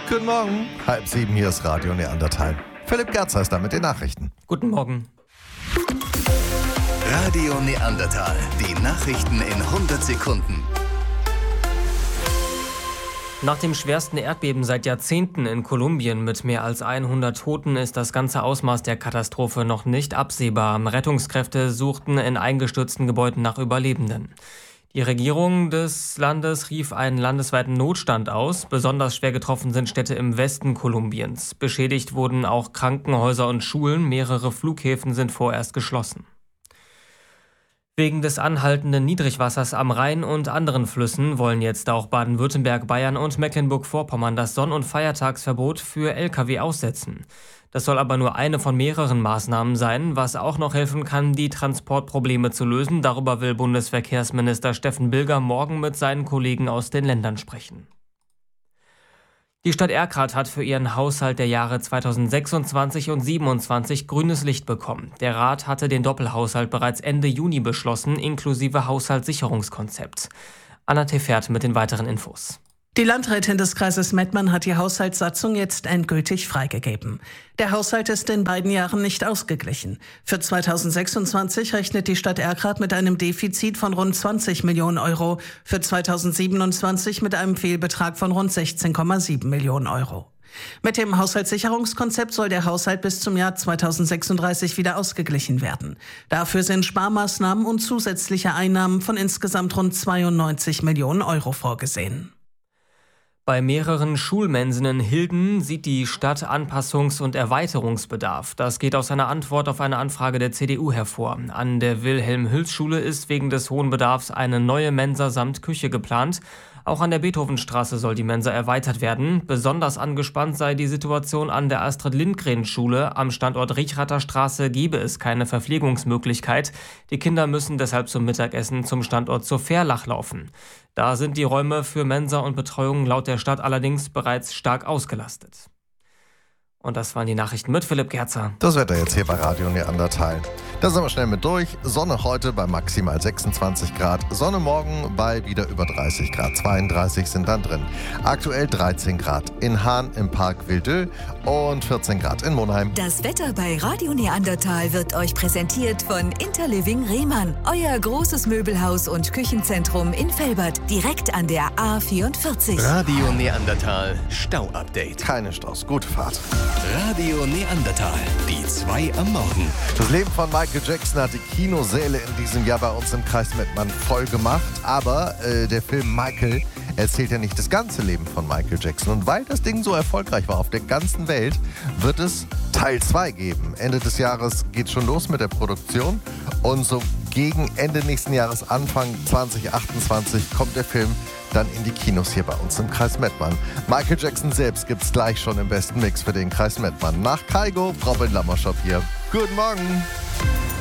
Guten Morgen. 6:30, hier ist Radio Neandertal. Philipp Gerzer ist da mit den Nachrichten. Guten Morgen. Radio Neandertal. Die Nachrichten in 100 Sekunden. Nach dem schwersten Erdbeben seit Jahrzehnten in Kolumbien mit mehr als 100 Toten ist das ganze Ausmaß der Katastrophe noch nicht absehbar. Rettungskräfte suchten in eingestürzten Gebäuden nach Überlebenden. Die Regierung des Landes rief einen landesweiten Notstand aus. Besonders schwer getroffen sind Städte im Westen Kolumbiens. Beschädigt wurden auch Krankenhäuser und Schulen. Mehrere Flughäfen sind vorerst geschlossen. Wegen des anhaltenden Niedrigwassers am Rhein und anderen Flüssen wollen jetzt auch Baden-Württemberg, Bayern und Mecklenburg-Vorpommern das Sonn- und Feiertagsverbot für Lkw aussetzen. Das soll aber nur eine von mehreren Maßnahmen sein, was auch noch helfen kann, die Transportprobleme zu lösen. Darüber will Bundesverkehrsminister Steffen Bilger morgen mit seinen Kollegen aus den Ländern sprechen. Die Stadt Erkrath hat für ihren Haushalt der Jahre 2026 und 2027 grünes Licht bekommen. Der Rat hatte den Doppelhaushalt bereits Ende Juni beschlossen, inklusive Haushaltssicherungskonzept. Anna Tefert mit den weiteren Infos. Die Landrätin des Kreises Mettmann hat die Haushaltssatzung jetzt endgültig freigegeben. Der Haushalt ist in beiden Jahren nicht ausgeglichen. Für 2026 rechnet die Stadt Erkrath mit einem Defizit von rund 20 Millionen Euro, für 2027 mit einem Fehlbetrag von rund 16,7 Millionen Euro. Mit dem Haushaltssicherungskonzept soll der Haushalt bis zum Jahr 2036 wieder ausgeglichen werden. Dafür sind Sparmaßnahmen und zusätzliche Einnahmen von insgesamt rund 92 Millionen Euro vorgesehen. Bei mehreren Schulmensen in Hilden sieht die Stadt Anpassungs- und Erweiterungsbedarf. Das geht aus einer Antwort auf eine Anfrage der CDU hervor. An der Wilhelm-Hülz-Schule ist wegen des hohen Bedarfs eine neue Mensa samt Küche geplant. Auch an der Beethovenstraße soll die Mensa erweitert werden. Besonders angespannt sei die Situation an der Astrid-Lindgren-Schule. Am Standort Riechrater Straße gebe es keine Verpflegungsmöglichkeit. Die Kinder müssen deshalb zum Mittagessen zum Standort zur Fährlach laufen. Da sind die Räume für Mensa und Betreuung laut der Stadt allerdings bereits stark ausgelastet. Und das waren die Nachrichten mit Philipp Gerzer. Das Wetter jetzt hier bei Radio Neandertal. Da sind wir schnell mit durch. Sonne heute bei maximal 26 Grad. Sonne morgen bei wieder über 30 Grad. 32 sind dann drin. Aktuell 13 Grad in Hahn im Park Wildö und 14 Grad in Monheim. Das Wetter bei Radio Neandertal wird euch präsentiert von Interliving Rehmann. Euer großes Möbelhaus und Küchenzentrum in Velbert. Direkt an der A44. Radio Neandertal Stau-Update. Keine Staus, gute Fahrt. Radio Neandertal, die 2 am Morgen. Das Leben von Michael Jackson hat die Kinosäle in diesem Jahr bei uns im Kreis Mettmann voll gemacht. Aber der Film Michael erzählt ja nicht das ganze Leben von Michael Jackson. Und weil das Ding so erfolgreich war auf der ganzen Welt, wird es Teil 2 geben. Ende des Jahres geht schon los mit der Produktion. Und so gegen Ende nächsten Jahres, Anfang 2028, kommt der Film dann in die Kinos hier bei uns im Kreis Mettmann. Michael Jackson selbst gibt's gleich schon im besten Mix für den Kreis Mettmann. Nach Kaigo, Robin Lammerschop hier. Guten Morgen.